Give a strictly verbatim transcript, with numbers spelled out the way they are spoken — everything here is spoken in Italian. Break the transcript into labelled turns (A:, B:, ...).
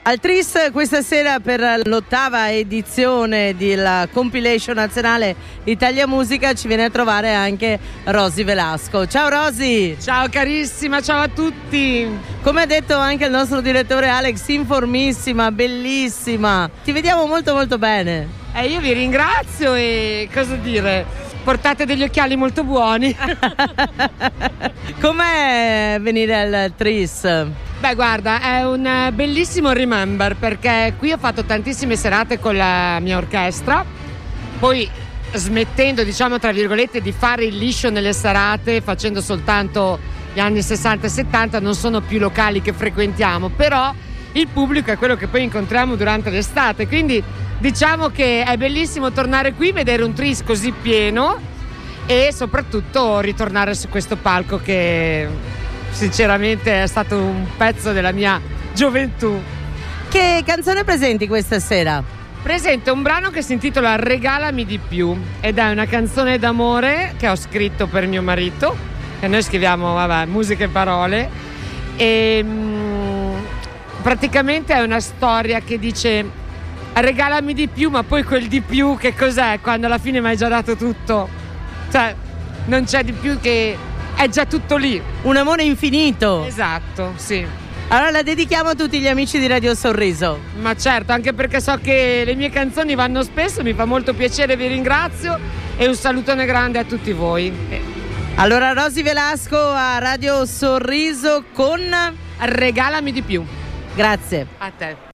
A: Al Tris questa sera per l'ottava edizione della compilation nazionale Italia Musica ci viene a trovare anche Rosy Velasco. Ciao Rosy!
B: Ciao carissima, ciao a tutti!
A: Come ha detto anche il nostro direttore Alex, informissima, bellissima. Ti vediamo molto molto bene.
B: Eh, io vi ringrazio e cosa dire, portate degli occhiali molto buoni.
A: Com'è venire al Tris?
B: Beh guarda, è un bellissimo remember perché qui ho fatto tantissime serate con la mia orchestra, poi smettendo diciamo tra virgolette di fare il liscio nelle serate, facendo soltanto gli anni sessanta e settanta, non sono più locali che frequentiamo, però il pubblico è quello che poi incontriamo durante l'estate, quindi diciamo che è bellissimo tornare qui, vedere un Tris così pieno e soprattutto ritornare su questo palco che sinceramente è stato un pezzo della mia gioventù.
A: Che canzone presenti questa sera?
B: Presento un brano che si intitola Regalami di più ed è una canzone d'amore che ho scritto per mio marito, che noi scriviamo vabbè, musica e parole, e mh, praticamente è una storia che dice regalami di più, ma poi quel di più che cos'è quando alla fine mi hai già dato tutto, cioè non c'è di più, che è già tutto lì.
A: Un amore infinito.
B: Esatto, sì.
A: Allora la dedichiamo a tutti gli amici di Radio Sorriso.
B: Ma certo, anche perché so che le mie canzoni vanno spesso, mi fa molto piacere, vi ringrazio e un salutone grande a tutti voi.
A: Allora Rosy Velasco a Radio Sorriso con
B: Regalami di più.
A: Grazie.
B: A te.